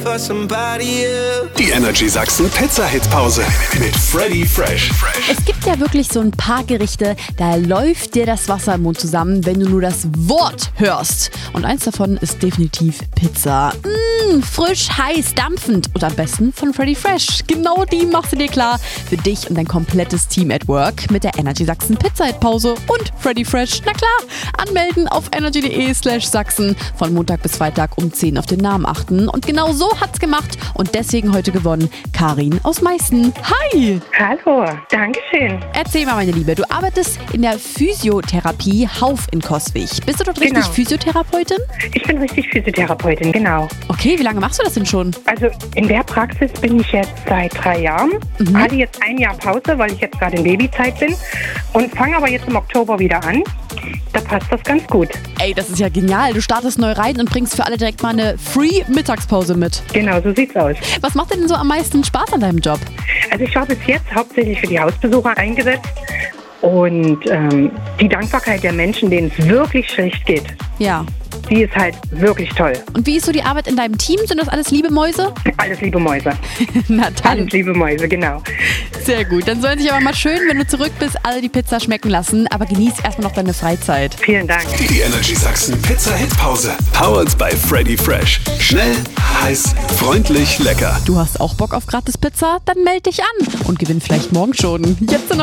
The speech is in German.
for somebody else. Die Energy Sachsen Pizza-Hit-Pause mit Freddy Fresh. Es gibt ja wirklich so ein paar Gerichte, da läuft dir das Wasser im Mund zusammen, wenn du nur das Wort hörst. Und eins davon ist definitiv Pizza. Frisch, heiß, dampfend und am besten von Freddy Fresh. Genau die machst du dir klar für dich und dein komplettes Team at Work mit der Energy Sachsen Pizza-Hit-Pause und Freddy Fresh. Na klar, anmelden auf energy.de/Sachsen. Von Montag bis Freitag um 10 auf den Namen achten. Und genau so hat's gemacht und deswegen heute gewonnen Karin aus Meißen. Hi! Hallo, Dankeschön. Erzähl mal, meine Liebe, du arbeitest in der Physiotherapie Hauf in Coswig. Bist du dort richtig Genau. Physiotherapeutin? Ich bin richtig Physiotherapeutin, genau. Okay, wie lange machst du das denn schon? Also in der Praxis bin ich jetzt seit 3 Jahren. Hatte jetzt 1 Jahr Pause, weil ich jetzt gerade in Babyzeit bin. Und fange aber jetzt im Oktober wieder an. Da passt das ganz gut. Ey, das ist ja genial. Du startest neu rein und bringst für alle direkt mal eine Free-Mittagspause mit. Genau, so sieht's aus. Was macht dir denn so am meisten Spaß an deinem Job? Also ich war bis jetzt hauptsächlich für die Hausbesucher eingesetzt. Und die Dankbarkeit der Menschen, denen es wirklich schlecht geht, Ja. die ist halt wirklich toll. Und wie ist so die Arbeit in deinem Team? Sind das alles liebe Mäuse? Alles liebe Mäuse. Na dann, Alles liebe Mäuse, genau. sehr gut. Dann sollen sich aber mal schön, wenn du zurück bist, alle die Pizza schmecken lassen. Aber genieß erstmal noch deine Freizeit. Vielen Dank. Die Energy Sachsen Pizza-Hit-Pause. Powered by Freddy Fresh. Schnell, heiß, freundlich, lecker. Du hast auch Bock auf gratis Pizza? Dann melde dich an und gewinn vielleicht morgen schon. Jetzt noch